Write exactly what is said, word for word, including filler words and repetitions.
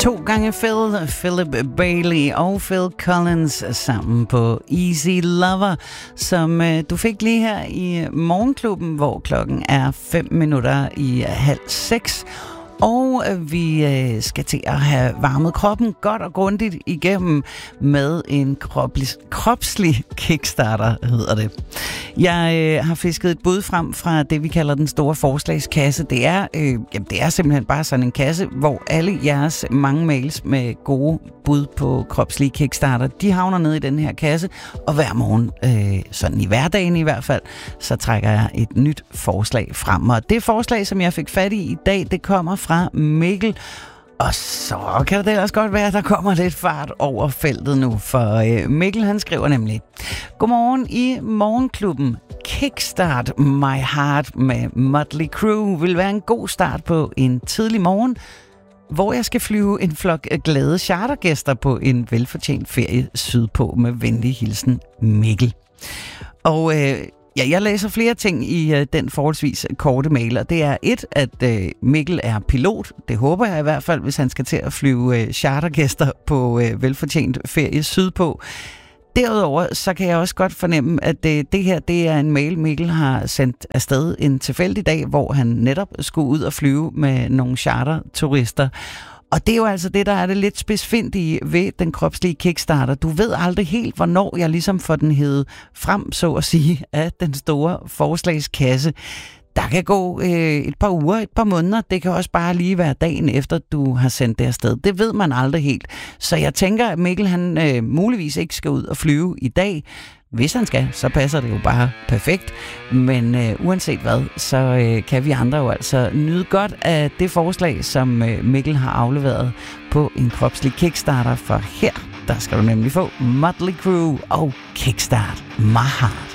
To gange Phil, Philip Bailey og Phil Collins sammen på Easy Lover, som øh, du fik lige her i Morgenklubben, hvor klokken er fem minutter i halv seks. Og vi øh, skal til at have varmet kroppen godt og grundigt igennem med en kropslig, kropslig kickstarter, hedder det. Jeg øh, har fisket et bud frem fra det, vi kalder den store forslagskasse. Det er, øh, jamen, det er simpelthen bare sådan en kasse, hvor alle jeres mange mails med gode bud på kropslige kickstarter, de havner ned i den her kasse. Og hver morgen, øh, sådan i hverdagen i hvert fald, så trækker jeg et nyt forslag frem. Og det forslag, som jeg fik fat i i dag, det kommer fra Mikkel. Og så kan det ellers godt være, at der kommer lidt fart over feltet nu, for øh, Mikkel han skriver nemlig: Godmorgen i Morgenklubben. Kickstart My Heart med Motley Crue vil være en god start på en tidlig morgen, hvor jeg skal flyve en flok glade chartergæster på en velfortjent ferie sydpå. Med venlig hilsen, Mikkel. Og øh, ja, jeg læser flere ting i øh, den forholdsvis korte mail, og det er et, at øh, Mikkel er pilot. Det håber jeg i hvert fald, hvis han skal til at flyve øh, chartergæster på øh, velfortjent ferie sydpå. Derudover så kan jeg også godt fornemme, at øh, det her det er en mail, Mikkel har sendt afsted en tilfældig dag, hvor han netop skulle ud og flyve med nogle charterturister. Og det er jo altså det, der er det lidt spidsfindige ved den kropslige kickstarter. Du ved aldrig helt, hvornår jeg ligesom får den hed frem, så at sige, af den store forslagskasse. Der kan gå øh, et par uger, et par måneder. Det kan også bare lige være dagen efter, du har sendt det afsted. Det ved man aldrig helt. Så jeg tænker, at Mikkel han øh, muligvis ikke skal ud og flyve i dag. Hvis han skal, så passer det jo bare perfekt. Men øh, uanset hvad, så øh, kan vi andre jo altså nyde godt af det forslag, som øh, Mikkel har afleveret på en kropslig kickstarter. For her, der skal du nemlig få Motley Crue og Kickstart My Heart.